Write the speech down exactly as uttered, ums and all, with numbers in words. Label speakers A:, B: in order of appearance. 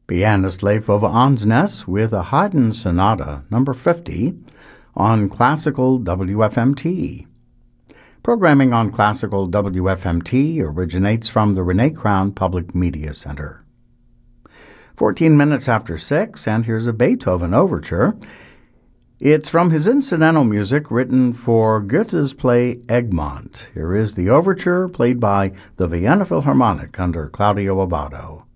A: Pianist Leif Ove Ansnes with a Haydn Sonata, number fifty, on Classical W F M T. Programming on Classical W F M T originates from the Renee Crown Public Media Center. Fourteen minutes after six, and here's a Beethoven overture. It's from his incidental music written for Goethe's play Egmont. Here is the overture played by the Vienna Philharmonic under Claudio Abbado.